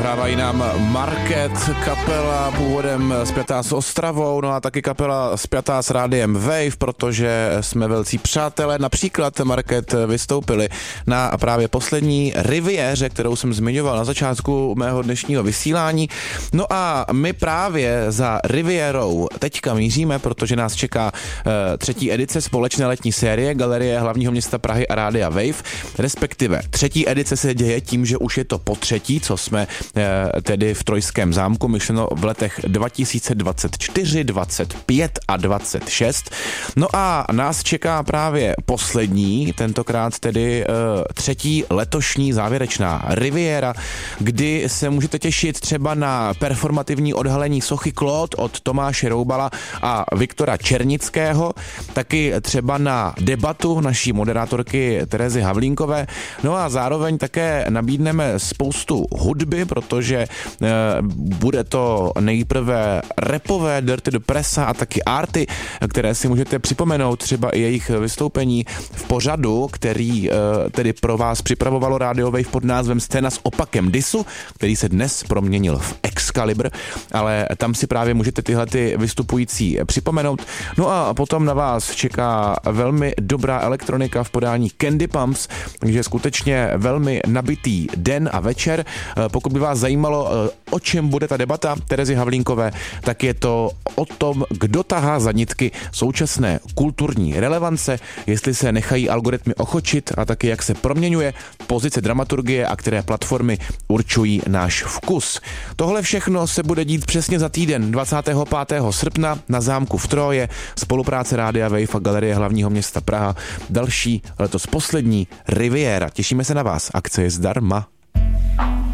Zahrávají nám Market, kapela původem spjatá s Ostravou, no a taky kapela spjatá s rádiem Wave, protože jsme velcí přátelé. Například Market vystoupili na právě poslední Riviéře, kterou jsem zmiňoval na začátku mého dnešního vysílání. No a my právě za Riviérou teďka míříme, protože nás čeká třetí edice společné letní série Galerie hlavního města Prahy a rádia Wave, respektive třetí edice se děje tím, že už je to po třetí, co jsme tedy v Trojském zámku, myšleno v letech 2024, 25 a 26. No a nás čeká právě poslední, tentokrát tedy třetí letošní závěrečná Riviéra, kdy se můžete těšit třeba na performativní odhalení sochy Claude od Tomáše Roubala a Viktora Černického, taky třeba na debatu naší moderátorky Terezy Havlínkové, no a zároveň také nabídneme spoustu hudby, protože bude to nejprve rapové Dirty the Pressa a taky Arty, které si můžete připomenout třeba i jejich vystoupení v pořadu, který tedy pro vás připravovalo Radio Wave pod názvem Scéna s opakem disu, který se dnes proměnil v Excalibur, ale tam si právě můžete tyhle ty vystupující připomenout. No a potom na vás čeká velmi dobrá elektronika v podání Candy Pumps, takže skutečně velmi nabitý den a večer. Pokud by vás zajímalo, o čem bude ta debata Terezy Havlínkové, tak je to o tom, kdo tahá za nitky současné kulturní relevance, jestli se nechají algoritmy ochočit a taky jak se proměňuje pozice dramaturgie a které platformy určují náš vkus. Tohle všechno se bude dít přesně za týden 25. srpna na zámku v Troje, spolupráce Rádia Wave a Galerie hlavního města Praha, další letos poslední Riviéra. Těšíme se na vás, akce je zdarma.